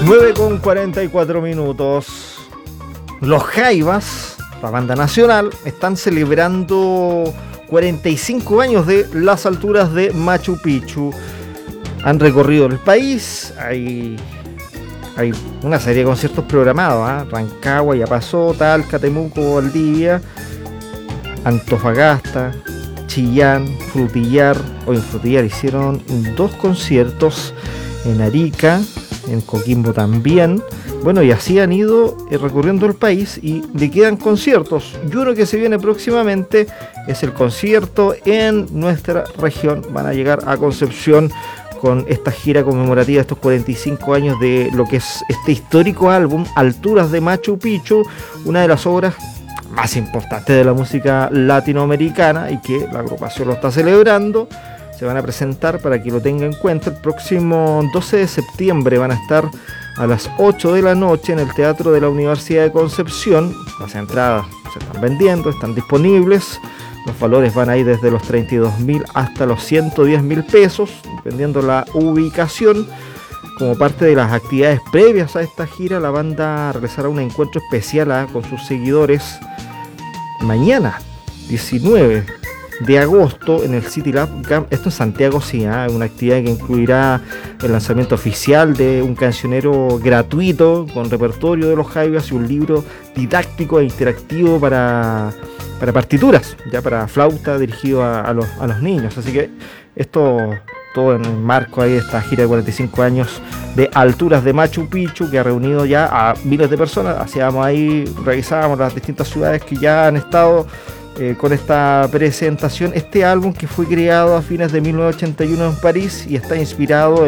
9:44. Los Jaivas, la banda nacional, están celebrando 45 años de las alturas de Machu Picchu. Han recorrido el país, hay una serie de conciertos programados, Rancagua, ya pasó, Talca, Temuco, Valdivia, Antofagasta, Chillán, Frutillar. Hoy en Frutillar hicieron 2 conciertos, en Arica, en Coquimbo también. Bueno, y así han ido recorriendo el país y le quedan conciertos. Y uno que se viene próximamente es el concierto en nuestra región. Van a llegar a Concepción con esta gira conmemorativa de estos 45 años de lo que es este histórico álbum, Alturas de Machu Picchu, una de las obras más importantes de la música latinoamericana y que la agrupación lo está celebrando. Se van a presentar, para que lo tenga en cuenta, el próximo 12 de septiembre. Van a estar a las 8 de la noche en el Teatro de la Universidad de Concepción. Las entradas se están vendiendo, están disponibles. Los valores van a ir desde los 32.000 hasta los 110.000 pesos, dependiendo la ubicación. Como parte de las actividades previas a esta gira, la banda realizará un encuentro especial con sus seguidores mañana, 19 de agosto, en el City Lab. Esto en Santiago, sí, una actividad que incluirá el lanzamiento oficial de un cancionero gratuito con repertorio de los Jaivas y un libro didáctico e interactivo para partituras, ya para flauta, dirigido a los niños. Así que esto todo en el marco ahí de esta gira de 45 años de Alturas de Machu Picchu, que ha reunido ya a miles de personas. Revisábamos las distintas ciudades que ya han estado con esta presentación. Este álbum, que fue creado a fines de 1981 en París y está inspirado